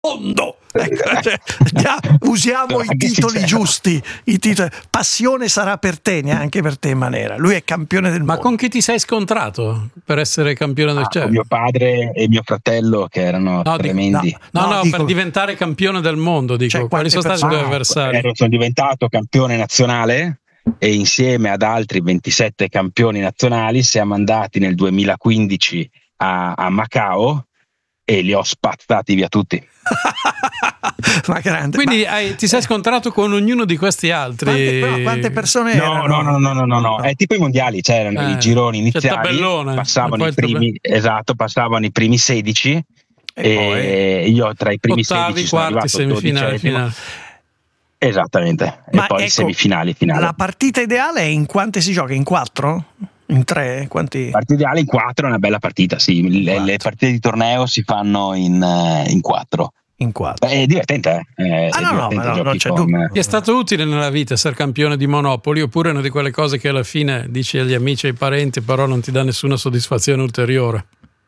mondo. Ecco, cioè, usiamo i titoli giusti. Passione sarà per te, neanche per te Manera. Lui è campione del mondo. Ma con chi ti sei scontrato per essere campione del mondo? Con mio padre e mio fratello, che erano tremendi. No, per diventare campione del mondo, dico. Cioè, quali sono stati i tuoi avversari? Sono diventato campione nazionale e insieme ad altri 27 campioni nazionali siamo andati nel 2015 a Macao e li ho spazzati via tutti. Ma grande. Quindi ti sei scontrato con ognuno di questi altri? Quante persone erano? No. È tipo i mondiali, c'erano i gironi iniziali, passavano i primi 16 e io tra i primi 16 sono arrivato semifinale, finale. Esattamente. Ma e poi semifinali, finale. La partita ideale è in quante si gioca? In 4? In 3? Quanti? Partita ideale in 4 è una bella partita, sì. Le partite di torneo si fanno in 4. In 4. È divertente, non c'è dubbio. Ti è stato utile nella vita essere campione di Monopoli, oppure è una di quelle cose che alla fine dici agli amici e ai parenti, però non ti dà nessuna soddisfazione ulteriore?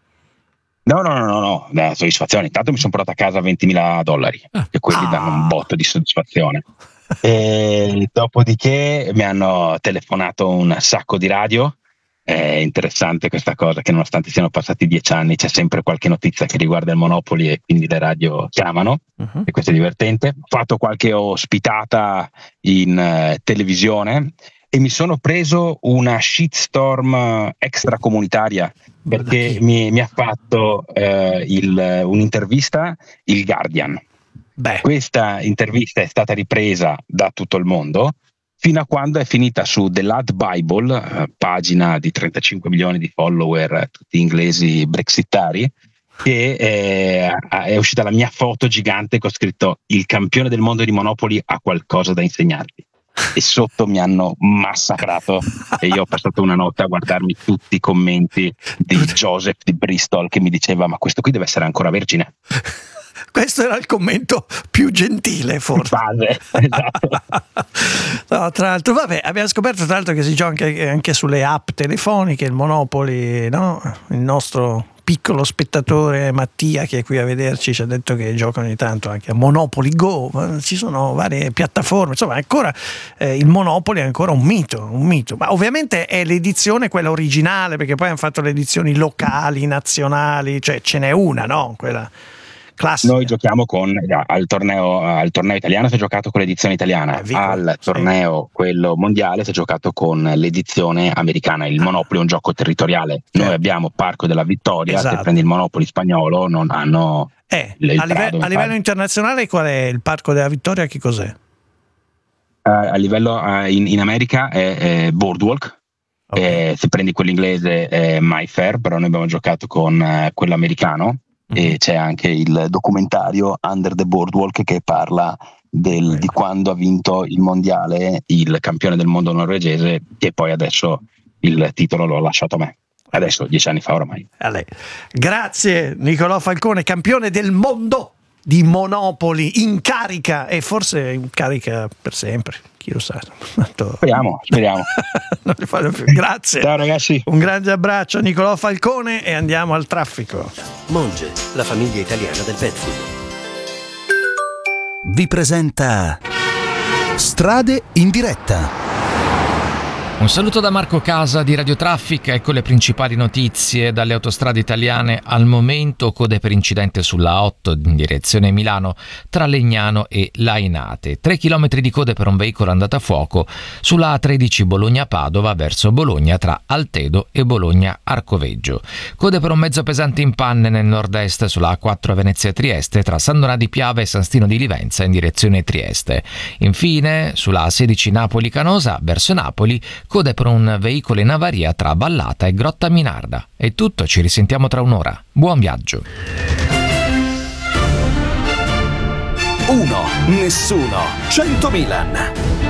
No. Soddisfazione. Intanto mi sono portato a casa $20,000 e quelli danno un botto di soddisfazione. E dopodiché mi hanno telefonato un sacco di radio. È interessante questa cosa, che nonostante siano passati 10 anni c'è sempre qualche notizia che riguarda il Monopoli e quindi le radio chiamano, e questo è divertente. Ho fatto qualche ospitata in televisione e mi sono preso una shitstorm extracomunitaria perché mi ha fatto un'intervista il Guardian. Questa intervista è stata ripresa da tutto il mondo fino a quando è finita su The Lad Bible, pagina di 35 milioni di follower, tutti inglesi brexitari, che è uscita la mia foto gigante con scritto: il campione del mondo di Monopoli ha qualcosa da insegnarti. E sotto mi hanno massacrato e io ho passato una notte a guardarmi tutti i commenti di Joseph di Bristol che mi diceva: ma questo qui deve essere ancora vergine. Questo era il commento più gentile, forse. Esatto. No, tra l'altro, abbiamo scoperto tra l'altro che si gioca anche sulle app telefoniche, il Monopoli, no? Il nostro piccolo spettatore Mattia, che è qui a vederci, ci ha detto che giocano ogni tanto anche a Monopoli Go. Ci sono varie piattaforme, insomma ancora il Monopoli è ancora un mito, ma ovviamente è l'edizione quella originale, perché poi hanno fatto le edizioni locali, nazionali, cioè ce n'è una, no? Quella classica. Noi giochiamo al torneo italiano si è giocato con l'edizione italiana, al torneo quello mondiale si è giocato con l'edizione americana. Il Monopoli è un gioco territoriale. Noi abbiamo Parco della Vittoria, se prendi il Monopoli spagnolo non hanno a livello internazionale qual è il Parco della Vittoria? Che cos'è? A livello in America è Boardwalk. Se prendi quello inglese è MyFair, però noi abbiamo giocato con quello americano. E c'è anche il documentario Under the Boardwalk che parla di quando ha vinto il mondiale il campione del mondo norvegese, che poi adesso il titolo l'ho lasciato a me. Adesso 10 anni fa ormai. Grazie Nicolò Falcone, campione del mondo di Monopoli, in carica e forse in carica per sempre. Chi lo sa? Speriamo. Non li fanno più. Grazie. Ciao ragazzi. Un grande abbraccio a Nicolò Falcone e andiamo al traffico. Monge, la famiglia italiana del pet food, vi presenta Strade in diretta. Un saluto da Marco Casa di Radio Traffic, ecco le principali notizie dalle autostrade italiane al momento. Code per incidente sulla 8 in direzione Milano tra Legnano e Lainate. 3 chilometri di code per un veicolo andato a fuoco sulla A13 Bologna-Padova verso Bologna tra Altedo e Bologna-Arcoveggio. Code per un mezzo pesante in panne nel nord-est sulla A4 Venezia-Trieste tra San Donà di Piave e San Stino di Livenza in direzione Trieste. Infine sulla A16 Napoli-Canosa verso Napoli, code per un veicolo in avaria tra Vallata e Grotta Minarda. È tutto, ci risentiamo tra un'ora. Buon viaggio. 1, nessuno, 100 Milan.